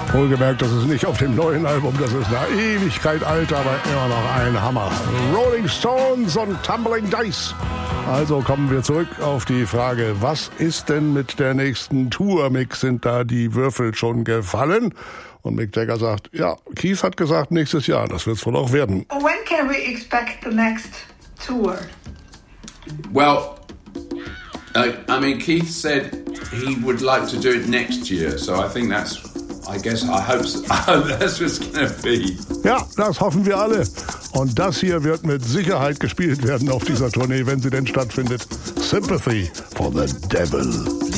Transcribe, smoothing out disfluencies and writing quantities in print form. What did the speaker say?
Wohlgemerkt, das ist nicht auf dem neuen Album, das ist eine Ewigkeit alt, aber immer noch ein Hammer. Rolling Stones und Tumbling Dice. Also kommen wir zurück auf die Frage, was ist denn mit der nächsten Tour, Mick? Sind da die Würfel schon gefallen? Und Mick Jagger sagt, ja, Keith hat gesagt, nächstes Jahr, das wird's wohl auch werden. When can we expect the next tour? Well, Keith said he would like to do it next year, so I think I hope that's what's going to be. Ja, das hoffen wir alle. Und das hier wird mit Sicherheit gespielt werden auf dieser Tournee, wenn sie denn stattfindet. Sympathy for the Devil.